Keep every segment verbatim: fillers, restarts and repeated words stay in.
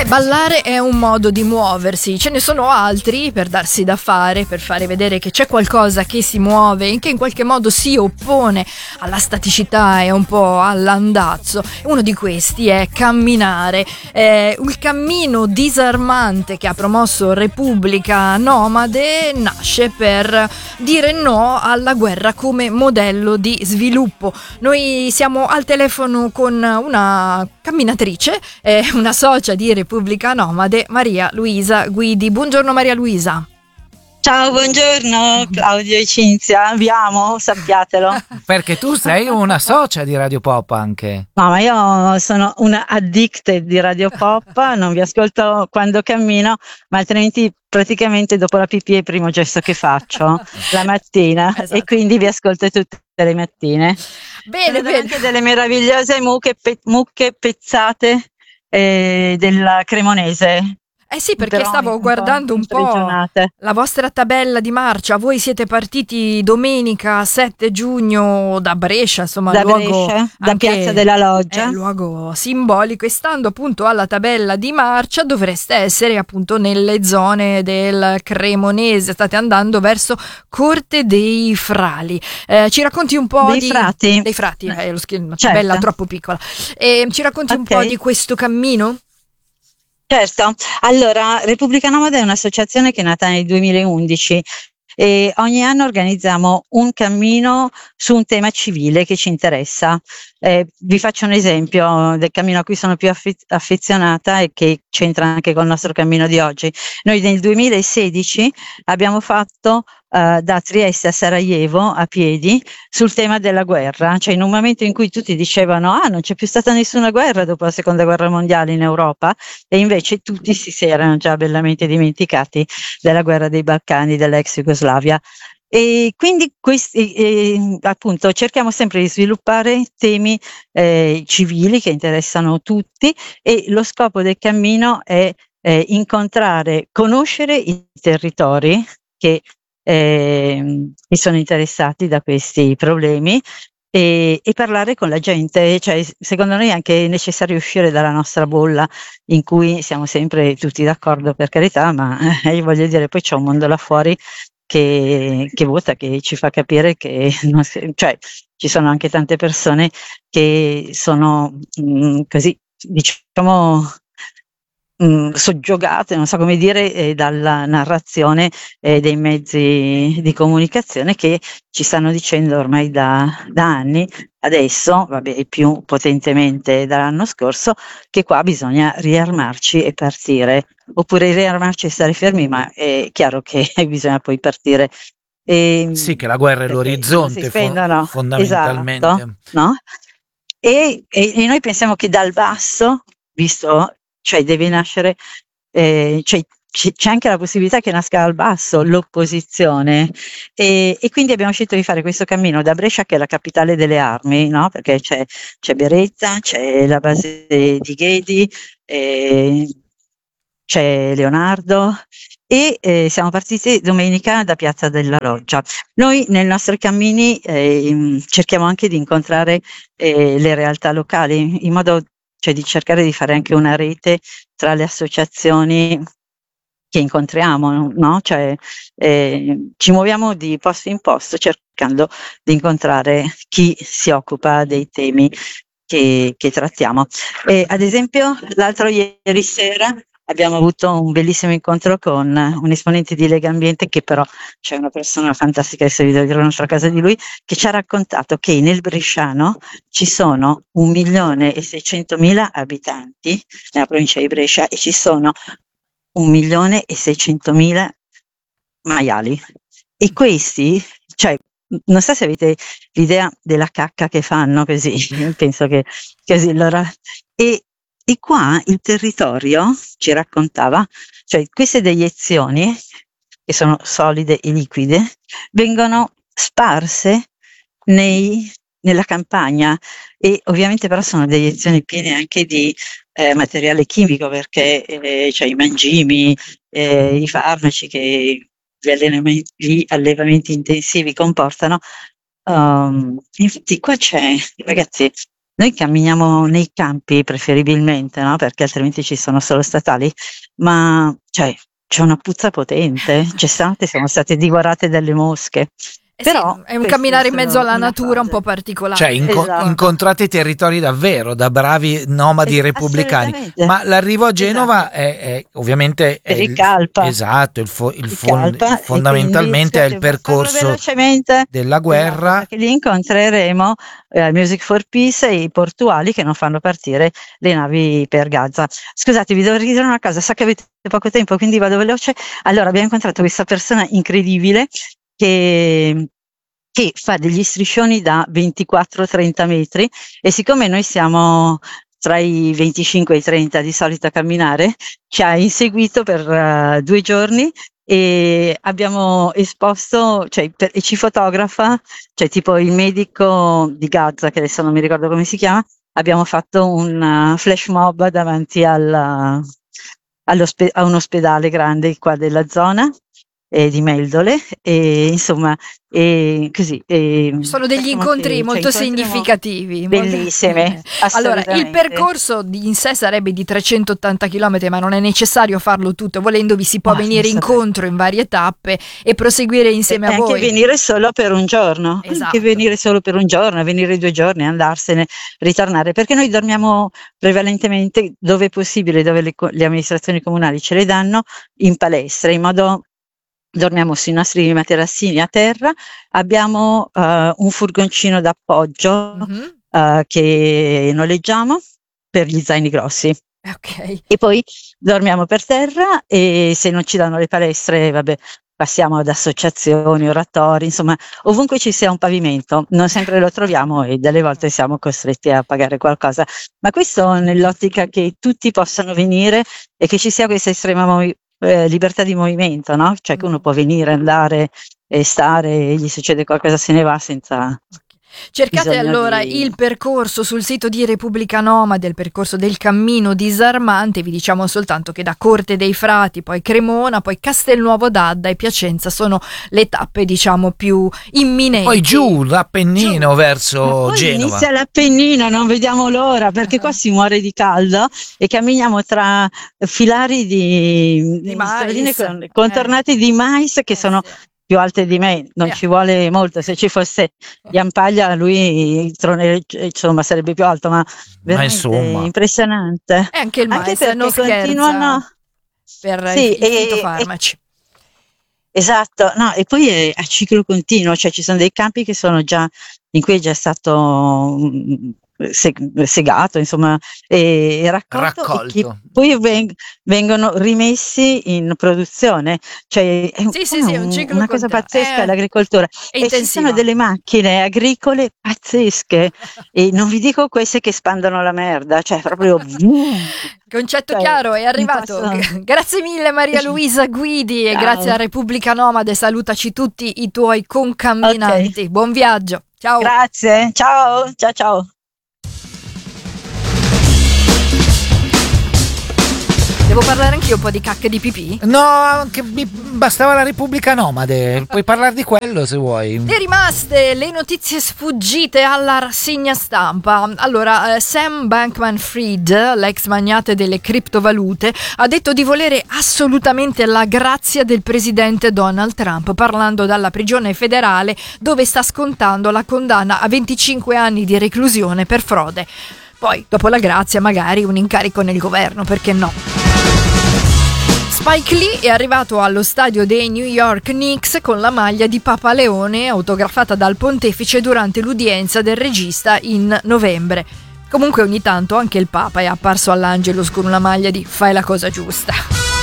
Beh, ballare è un modo di muoversi, ce ne sono altri per darsi da fare, per fare vedere che c'è qualcosa che si muove e che in qualche modo si oppone alla staticità e un po' all'andazzo. Uno di questi è camminare, eh, il cammino disarmante che ha promosso Repubblica Nomade nasce per dire no alla guerra come modello di sviluppo. Noi siamo al telefono con una camminatrice, eh, una socia di Repubblica Nomade, Maria Luisa Guidi. Buongiorno Maria Luisa. Ciao, buongiorno Claudio e Cinzia, vi amo, sappiatelo. Perché tu sei una socia di Radio Pop anche. No, ma io sono una addicted di Radio Pop, non vi ascolto quando cammino, ma altrimenti praticamente dopo la pipì è il primo gesto che faccio la mattina. Esatto. E quindi vi ascolto tutte le mattine. Bene, bene. Anche delle meravigliose mucche, pe- mucche pezzate eh, della Cremonese. Eh sì, perché stavo guardando un po' la vostra tabella di marcia. Voi siete partiti domenica sette giugno da Brescia, insomma, da luogo Brescia, da Piazza della Loggia, è un luogo simbolico. E stando appunto alla tabella di marcia dovreste essere appunto nelle zone del Cremonese. State andando verso Corte dei Frali. Eh, ci racconti un po' dei di frati? Dei frati, eh, lo sch- una certo. tabella troppo piccola. Eh, ci racconti okay. un po' di questo cammino? Certo, allora Repubblica Nomade è un'associazione che è nata nel duemilaundici e ogni anno organizziamo un cammino su un tema civile che ci interessa. Eh, vi faccio un esempio del cammino a cui sono più affiz- affezionata e che c'entra anche col nostro cammino di oggi. Noi nel duemilasedici abbiamo fatto uh, da Trieste a Sarajevo a piedi sul tema della guerra, cioè in un momento in cui tutti dicevano ah non c'è più stata nessuna guerra dopo la seconda guerra mondiale in Europa, e invece tutti si, si erano già bellamente dimenticati della guerra dei Balcani, dell'ex Jugoslavia. E quindi questi, eh, appunto cerchiamo sempre di sviluppare temi eh, civili che interessano tutti, e lo scopo del cammino è eh, incontrare, conoscere i territori che, eh, che sono interessati da questi problemi e, e parlare con la gente. Cioè, secondo noi è anche necessario uscire dalla nostra bolla in cui siamo sempre tutti d'accordo, per carità, ma eh, io voglio dire, poi c'è un mondo là fuori Che, che vota, che ci fa capire che non si, cioè, ci sono anche tante persone che sono mh, così, diciamo, mh, soggiogate, non so come dire, eh, dalla narrazione eh, dei mezzi di comunicazione che ci stanno dicendo ormai da, da anni, adesso, vabbè, più potentemente dall'anno scorso, che qua bisogna riarmarci e partire. Oppure riarmarci e stare fermi, ma è chiaro che bisogna poi partire. E, sì, che la guerra è l'orizzonte fo- fondamentalmente. Esatto, no? E, e, e noi pensiamo che dal basso, visto, cioè deve nascere, eh, cioè c'è anche la possibilità che nasca dal basso l'opposizione, e, e quindi abbiamo scelto di fare questo cammino da Brescia, che è la capitale delle armi, no? Perché c'è, c'è Berezza, c'è la base di Ghedi, eh, c'è Leonardo, e eh, siamo partiti domenica da Piazza della Loggia. Noi nei nostri cammini eh, cerchiamo anche di incontrare eh, le realtà locali, in modo, cioè, di cercare di fare anche una rete tra le associazioni che incontriamo, no? Cioè, eh, ci muoviamo di posto in posto cercando di incontrare chi si occupa dei temi che, che trattiamo. E, ad esempio, l'altro ieri sera abbiamo avuto un bellissimo incontro con un esponente di Lega Ambiente, che però c'è una persona fantastica, adesso vi devo dire un'altra cosa di lui, che ci ha raccontato che nel Bresciano ci sono un milione e seicentomila abitanti nella provincia di Brescia, e ci sono un milione e seicentomila maiali, e questi, cioè, non so se avete l'idea della cacca che fanno così, penso che così allora, e, e qua il territorio ci raccontava, cioè queste deiezioni, che sono solide e liquide, vengono sparse nei, nella campagna, e ovviamente però sono deiezioni piene anche di eh, materiale chimico, perché eh, cioè i mangimi, eh, i farmaci che gli allevamenti, gli allevamenti intensivi comportano. Um, infatti qua c'è, ragazzi, noi camminiamo nei campi preferibilmente, no? Perché altrimenti ci sono solo statali, ma cioè c'è una puzza potente, c'è stante, siamo state divorate dalle mosche. Eh Però sì, è un camminare in mezzo alla natura fase. un po' particolare. Cioè inco- esatto. incontrate i territori davvero da bravi nomadi es- repubblicani. Ma l'arrivo a Genova esatto. è, è ovviamente è il Calpa. Esatto, il, fo- il, fo- il fondamentalmente è il percorso della guerra. Esatto, perché lì incontreremo eh, Music for Peace e i portuali che non fanno partire le navi per Gaza. Scusate, vi devo dire una cosa, so che avete poco tempo, quindi vado veloce. Allora, abbiamo incontrato questa persona incredibile che, che fa degli striscioni da ventiquattro trenta metri, e siccome noi siamo tra i venticinque e i trenta di solito a camminare, ci ha inseguito per uh, due giorni e abbiamo esposto, cioè, per, e ci fotografa, cioè tipo il medico di Gaza, che adesso non mi ricordo come si chiama, abbiamo fatto un uh, flash mob davanti al, a un ospedale grande qua della zona eh, di Meldole, e insomma e così e sono degli incontri che, molto cioè, significativi, bellissime. Allora, il percorso di, in sé sarebbe di trecentottanta chilometri, ma non è necessario farlo tutto, volendo vi si può oh, venire incontro in varie tappe e proseguire insieme e a voi, anche venire solo per un giorno, esatto. anche venire solo per un giorno, venire due giorni, andarsene, ritornare, perché noi dormiamo prevalentemente dove è possibile, dove le, le amministrazioni comunali ce le danno, in palestra, in modo dormiamo sui nostri materassini a terra, abbiamo uh, un furgoncino d'appoggio mm-hmm. uh, che noleggiamo per gli zaini grossi. Okay. E poi dormiamo per terra, e se non ci danno le palestre, vabbè, passiamo ad associazioni, oratori, insomma, ovunque ci sia un pavimento, non sempre lo troviamo e delle volte siamo costretti a pagare qualcosa, ma questo nell'ottica che tutti possano venire e che ci sia questa estrema movi- Eh, libertà di movimento, no? Cioè che uno può venire, andare e stare, e gli succede qualcosa, se ne va senza... Cercate allora di... il percorso sul sito di Repubblica Nomade, il percorso del cammino disarmante. Vi diciamo soltanto che da Corte dei Frati, poi Cremona, poi Castelnuovo d'Adda e Piacenza sono le tappe, diciamo, più imminenti. Poi giù l'Appennino giù. verso poi Genova. Inizia l'Appennino, non vediamo l'ora, perché qua si muore di caldo e camminiamo tra filari di, di mais, con, contornati eh. di mais che eh, sono sì. più alte di me, non yeah. ci vuole molto. Se ci fosse Iampaglia, lui insomma sarebbe più alto, ma veramente ma impressionante. E anche il mais anche non continuano per sì, i fitofarmaci. Esatto, no, e poi è a ciclo continuo, cioè ci sono dei campi che sono già, in cui è già stato segato, insomma, e raccolto, raccolto. E che poi veng- vengono rimessi in produzione, cioè è, sì, sì, sì, un ciclo una cosa pazzesca è, l'agricoltura, è e ci sono delle macchine agricole pazzesche e non vi dico queste che spandono la merda, cioè proprio concetto cioè, chiaro, è arrivato. Posso... Grazie mille Maria Luisa Guidi. Ciao. E grazie a Repubblica Nomade, salutaci tutti i tuoi concamminanti. Okay. Buon viaggio, ciao. Grazie, ciao, ciao ciao. Devo parlare anch'io un po' di cacche di pipì? No, anche mi bastava la Repubblica Nomade. Puoi parlare di quello se vuoi. E rimaste le notizie sfuggite alla rassegna stampa. Allora, eh, Sam Bankman-Fried, l'ex magnate delle criptovalute, ha detto di volere assolutamente la grazia del presidente Donald Trump, parlando dalla prigione federale dove sta scontando la condanna a venticinque anni di reclusione per frode. Poi, dopo la grazia, magari un incarico nel governo, perché no? Spike Lee è arrivato allo stadio dei New York Knicks con la maglia di Papa Leone autografata dal pontefice durante l'udienza del regista in novembre. Comunque ogni tanto anche il Papa è apparso all'Angelus con una maglia di fai la cosa giusta.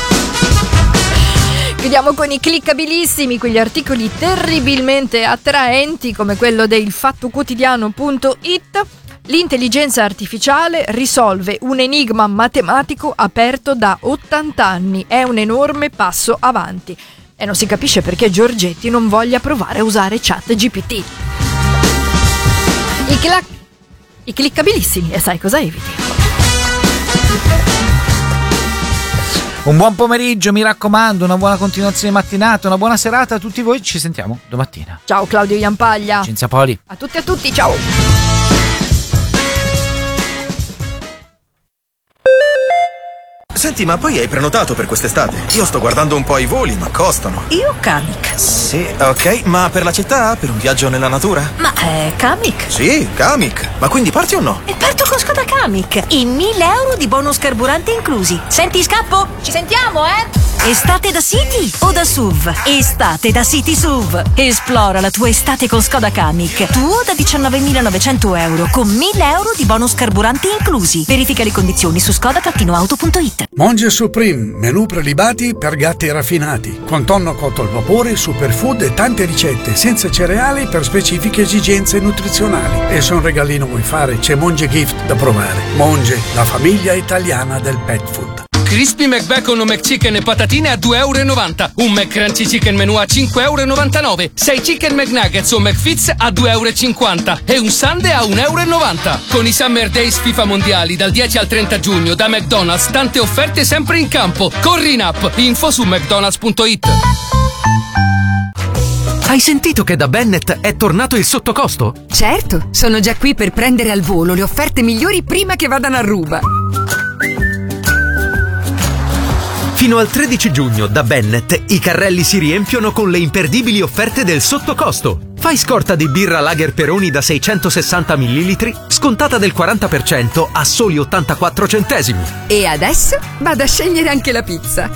Chiudiamo con i cliccabilissimi, quegli articoli terribilmente attraenti come quello del fattoquotidiano punto it. L'intelligenza artificiale risolve un enigma matematico aperto da ottanta anni. È un enorme passo avanti. E non si capisce perché Giorgetti non voglia provare a usare ChatGPT. I, cla- I cliccabilissimi, e sai cosa eviti? Un buon pomeriggio, mi raccomando, una buona continuazione mattinata, una buona serata a tutti voi. Ci sentiamo domattina. Ciao Claudio Iampaglia. Cinzia Poli. A tutti e a tutti, ciao. Senti, ma poi hai prenotato per quest'estate? Io sto guardando un po' i voli, ma costano. Io Kamiq. Sì, ok, ma per la città? Per un viaggio nella natura? Ma è Kamiq? Sì, Kamiq. Ma quindi parti o no? E parto con Skoda Kamiq. I mille euro di bonus carburante inclusi. Senti, scappo? Ci sentiamo, eh? Estate da City o da S U V? Estate da City S U V. Esplora la tua estate con Skoda Kamiq. Tuo da diciannovemilanovecento euro con mille euro di bonus carburanti inclusi. Verifica le condizioni su skoda auto punto it. Monge Supreme, menù prelibati per gatti raffinati, con tonno cotto al vapore, superfood e tante ricette senza cereali per specifiche esigenze nutrizionali. E se un regalino vuoi fare, c'è Monge Gift da provare. Monge, la famiglia italiana del pet food. Crispy McBacon o McChicken e patatine a due e novanta euro. Un McCrunchy Chicken Menù a cinque e novantanove euro. sei Chicken McNuggets o McFits a due e cinquanta euro. E un Sundae a un e novanta euro. Con i Summer Days FIFA Mondiali dal dieci al trenta giugno da McDonald's, tante offerte sempre in campo. Corri in app. Info su mcdonalds punto it. Hai sentito che da Bennett è tornato il sottocosto? Certo, sono già qui per prendere al volo le offerte migliori prima che vadano a ruba. Fino al tredici giugno da Bennett i carrelli si riempiono con le imperdibili offerte del sottocosto. Fai scorta di birra Lager Peroni da seicentosessanta millilitri, scontata del quaranta per cento a soli ottantaquattro centesimi. E adesso vado a scegliere anche la pizza.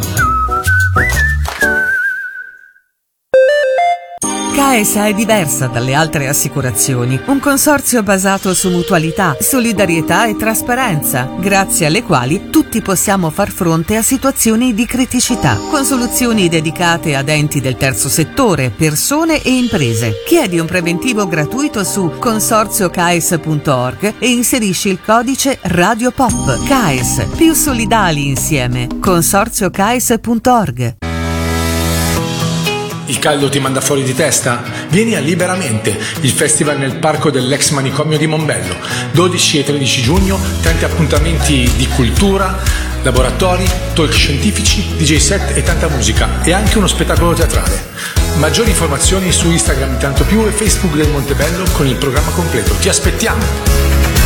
Caesa è diversa dalle altre assicurazioni, un consorzio basato su mutualità, solidarietà e trasparenza, grazie alle quali tutti possiamo far fronte a situazioni di criticità, con soluzioni dedicate ad enti del terzo settore, persone e imprese. Chiedi un preventivo gratuito su consorzio caes punto org e inserisci il codice Radio Pop. Caes, più solidali insieme. consorzio caes punto org. Il caldo ti manda fuori di testa? Vieni a Liberamente, il festival nel parco dell'ex manicomio di Mombello. dodici e tredici giugno, tanti appuntamenti di cultura, laboratori, talk scientifici, D J set e tanta musica. E anche uno spettacolo teatrale. Maggiori informazioni su Instagram Tanto Più e Facebook del Montebello con il programma completo. Ti aspettiamo!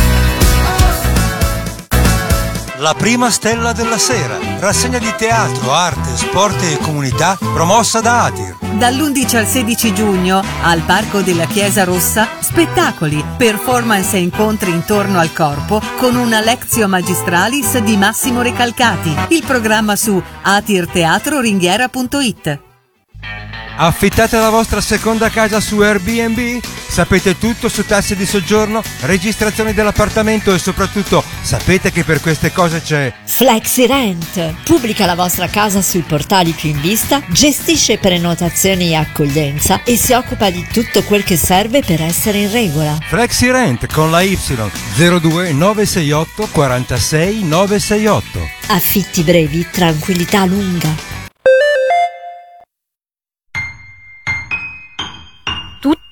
La prima stella della sera, rassegna di teatro, arte, sport e comunità promossa da Atir. Dall'undici al sedici giugno al Parco della Chiesa Rossa, spettacoli, performance e incontri intorno al corpo con una Lectio Magistralis di Massimo Recalcati. Il programma su atir teatro ringhiera punto it. Affittate la vostra seconda casa su Airbnb? Sapete tutto su tasse di soggiorno, registrazione dell'appartamento e soprattutto sapete che per queste cose c'è FlexiRent. Pubblica la vostra casa sui portali più in vista, gestisce prenotazioni e accoglienza e si occupa di tutto quel che serve per essere in regola. FlexiRent con la Y zero due nove sei otto quarantasei nove sei otto. Affitti brevi, tranquillità lunga.